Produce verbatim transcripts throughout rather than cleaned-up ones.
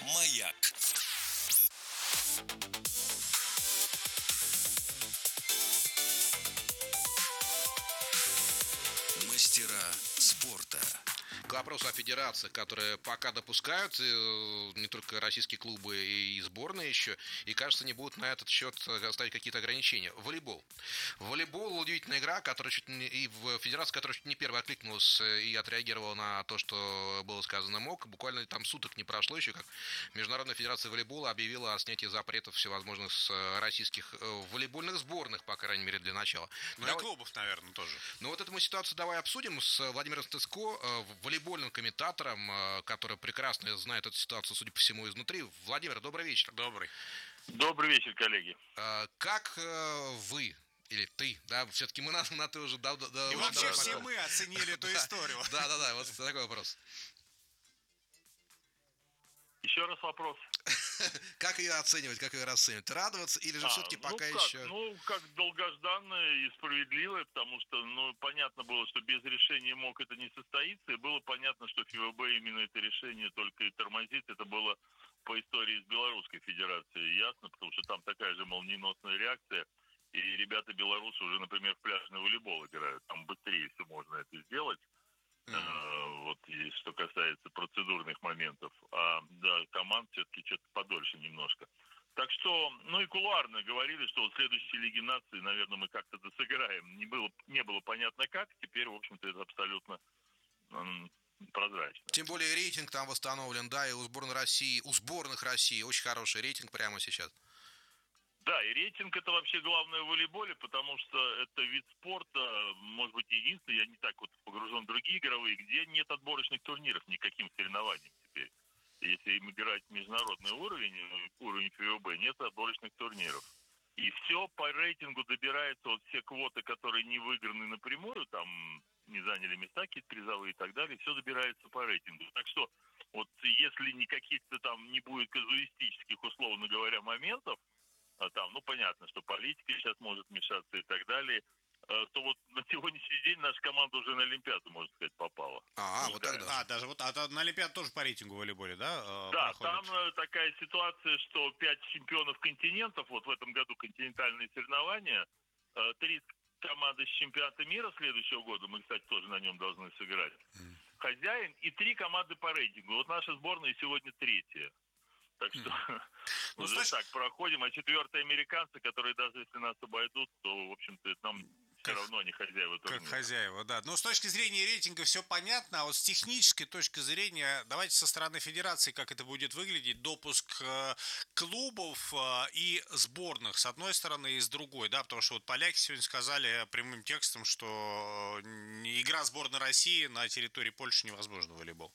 Маяк. Мастера спорта. К вопросу о федерациях, которые пока допускают э, не только российские клубы и сборные еще, и, кажется, не будут на этот счет ставить какие-то ограничения. Волейбол. Волейбол — удивительная игра, которая чуть не, и в федерации, которая чуть не первая откликнулась и отреагировала на то, что было сказано МОК. Буквально там суток не прошло еще, как Международная федерация волейбола объявила о снятии запретов всевозможных с российских волейбольных сборных, по крайней мере, для начала. Ну давай... и клубов, наверное, тоже. Ну вот эту мы ситуацию давай обсудим с Владимиром Стыцко, волейбольным комментатором, который прекрасно знает эту ситуацию, судя по всему, изнутри. Владимир, добрый вечер. Добрый. Добрый вечер, коллеги. Как вы, или ты, да, все-таки мы на, на ты уже... Да, да, и уже вообще все мы оценили эту историю. Да-да-да, вот такой вопрос. Еще раз вопрос. Как ее оценивать, как ее расценивать? Радоваться или же а, все-таки пока ну как, еще... Ну, как долгожданное и справедливое, потому что, ну, понятно было, что без решения МОК это не состоится, и было понятно, что ФИВБ именно это решение только и тормозит. Это было по истории с Белорусской Федерацией ясно, потому что там такая же молниеносная реакция, и ребята белорусы уже, например, в пляжный волейбол играют, там быстрее все можно это сделать. Mm-hmm. Вот и что касается процедурных моментов, а да, команд все-таки что-то подольше немножко. Так что, ну и кулуарно говорили, что вот в следующей Лиге наций, наверное, мы как-то досыграем. Не было, не было понятно как, теперь, в общем-то, это абсолютно м, прозрачно. Тем более рейтинг там восстановлен, да, и у сборной России, у сборных России очень хороший рейтинг прямо сейчас. Да, и рейтинг это вообще главное в волейболе, потому что это вид спорта, может быть, единственный, я не так вот погружен в другие игровые, где нет отборочных турниров никаким соревнованиям теперь. Если им играть международный уровень, уровень ФИВБ, нет отборочных турниров. И все по рейтингу добирается, вот все квоты, которые не выиграны напрямую, там не заняли места, какие-то призовые и так далее, все добирается по рейтингу. Так что вот если никаких-то там не будет казуистических, условно говоря, моментов, а там, ну, понятно, что политика сейчас может мешаться и так далее, то вот на сегодняшний день наша команда уже на Олимпиаду, можно сказать, попала. А, вот тогда. А, даже вот а, на Олимпиаду тоже по рейтингу в волейболе, да? Да, проходит? Там такая ситуация, что пять чемпионов континентов, вот в этом году континентальные соревнования, три команды с чемпионата мира следующего года, мы, кстати, тоже на нем должны сыграть, mm. хозяин, и три команды по рейтингу. Вот наша сборная сегодня третья. Так что mm. ну, уже значит... так проходим. А четвертые американцы, которые даже если нас обойдут, то, в общем-то, нам все равно они хозяева турнира. Как хозяева, да. Но с точки зрения рейтинга все понятно, а вот с технической точки зрения, давайте со стороны федерации, как это будет выглядеть, допуск э, клубов э, и сборных, с одной стороны, и с другой, да, потому что вот поляки сегодня сказали прямым текстом, что игра сборной России на территории Польши невозможна в волейбол.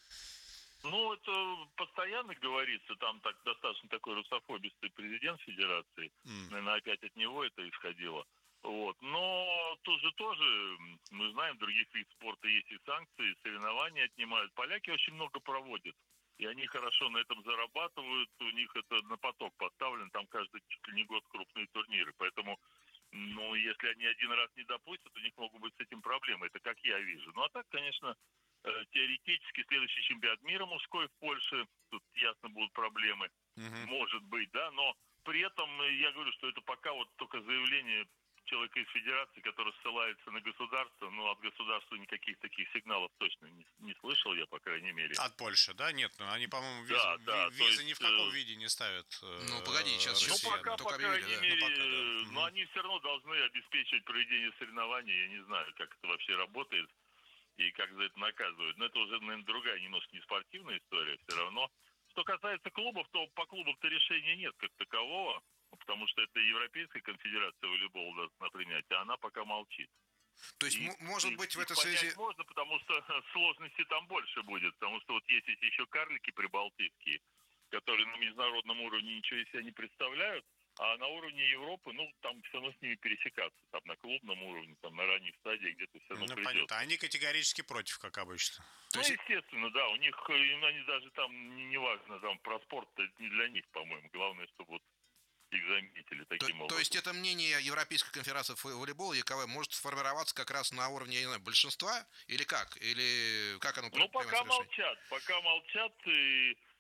Ну, это постоянно говорится, там так достаточно такой русофобистый президент федерации, mm. наверное, опять от него это исходило. Вот. Но тут же тоже, мы знаем, в других видах спорта есть и санкции, и соревнования отнимают. Поляки очень много проводят, и они хорошо на этом зарабатывают, у них это на поток поставлен, там каждый чуть ли не год крупные турниры. Поэтому, ну, если они один раз не допустят, у них могут быть с этим проблемы, это как я вижу. Ну, а так, конечно... Теоретически следующий чемпионат мира мужской в Польше, тут ясно будут проблемы, uh-huh. может быть, да, но при этом я говорю, что это пока вот только заявление человека из федерации, который ссылается на государство, но от государства никаких таких сигналов точно не, не слышал я, по крайней мере. От Польши, да? Нет, ну они, по-моему, визы, да, да, визы есть, ни в каком виде не ставят. Ну, погоди, сейчас... Ну, пока, по крайней да? мере, ну, пока, да. uh-huh. но они все равно должны обеспечивать проведение соревнований, я не знаю, как это вообще работает. И как за это наказывают. Но это уже, наверное, другая, немножко не спортивная история все равно. Что касается клубов, то по клубам-то решения нет как такового, потому что это Европейская конфедерация волейбола должна принять, а она пока молчит. То есть, и, м- может и, быть, и в этой понять связи... можно, потому что сложности там больше будет, потому что вот есть еще карлики прибалтийские, которые на международном уровне ничего из себя не представляют, а на уровне Европы, ну, там все равно с ними пересекаться, там на клубном уровне, там на ранних стадиях где-то все равно ну, придется. Понятно. Они категорически против, как обычно. Ну, есть... естественно, да, у них, они даже там, не, не важно, там, про спорт, это не для них, по-моему, главное, чтобы вот их заметили таким то, образом. То есть это мнение Европейской конфедерации волейбола ЕКВ может сформироваться как раз на уровне, я не знаю, большинства, или как? Или как оно Ну, пока молчат, пока молчат, и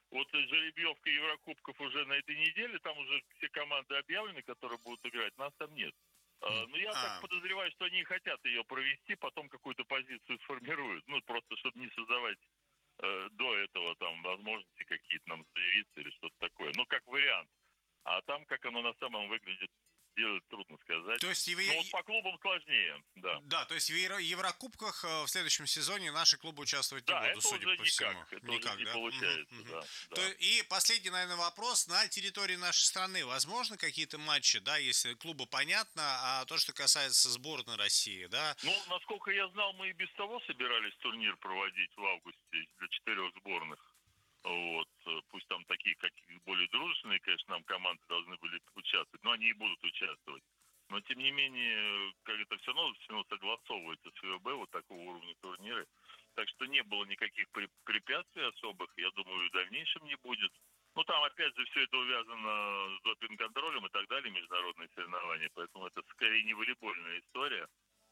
Вот жеребьевка Еврокубков уже на этой неделе, там уже все команды объявлены, которые будут играть, нас там нет. А, но я А. так подозреваю, что они хотят ее провести, потом какую-то позицию сформируют. Ну, просто чтобы не создавать э, до этого там возможности какие-то нам заявиться или что-то такое. Ну, как вариант. А там, как оно на самом выглядит, делать трудно сказать. То есть, Ну, евро... вот по клубам сложнее, да. Да, то есть в Евро... Еврокубках э, в следующем сезоне наши клубы участвовать Да, не будут, это судя уже по никак, всему. это Никак, уже не да? получается, Мгм, да, мгм. да. То- И последний, наверное, вопрос. На территории нашей страны возможно какие-то матчи, да, если клубы понятно, а то, что касается сборной России, да? Ну, насколько я знал, мы и без того собирались турнир проводить в августе для четырех сборных. Вот. Пусть там такие, как более дружественные, конечно, нам команды должны были участвовать, но они и будут участвовать. Но, тем не менее, как это все равно, все равно согласовывается с ФИБ, вот такого уровня турниры. Так что не было никаких препятствий особых, я думаю, и в дальнейшем не будет. Ну, там, опять же, все это увязано с допинг-контролем и так далее, международные соревнования, поэтому это скорее не волейбольная история.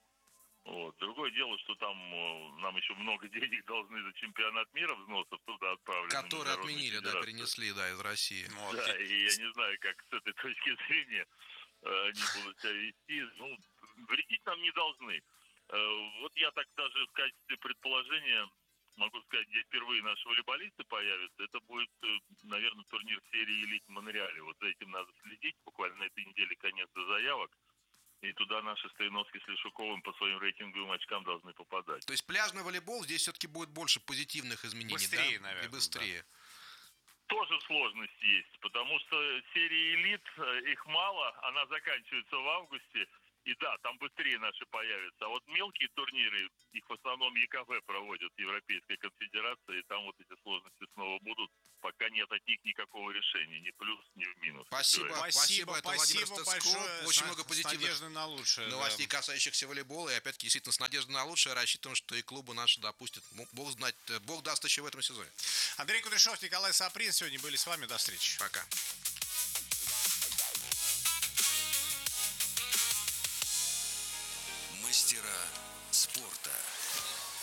Вот. Другое дело, что там э, нам еще много денег должны за чемпионат мира взносов туда отправлены. Которые отменили, да, перенесли, да, из России. Вот. Да, и я не знаю, как с этой точки зрения э, они будут себя вести. Ну, вредить нам не должны. Э, вот я так даже в качестве предположения могу сказать, где впервые наши волейболисты появятся. Это будет, э, наверное, турнир серии «Элит» в Монреале. Вот за этим надо следить. Буквально на этой неделе конец до заявок. И туда наши Стояновский с Лешуковым по своим рейтинговым очкам должны попадать. То есть пляжный волейбол здесь все-таки будет больше позитивных изменений, Быстрее, да? наверное, И быстрее. да. Тоже сложность есть, потому что серия «Элит», их мало, она заканчивается в августе. И да, там быстрее наши появятся. А вот мелкие турниры, их в основном ЕКФ проводят, Европейская конфедерация, и там вот эти сложности снова будут, пока нет от них никакого решения, ни плюс, ни в минус. Спасибо, Спасибо, спасибо, это Владимир спасибо Стецков. большое. Очень С- много с позитивных надеждой на лучшее. новостей, Да. касающихся волейбола. И опять-таки, действительно, с надеждой на лучшее рассчитываем, что и клубы наши допустят. Бог знает, Бог даст еще в этом сезоне. Андрей Кудряшов, Николай Саприн сегодня были с вами. До встречи. Пока. Мастера спорта.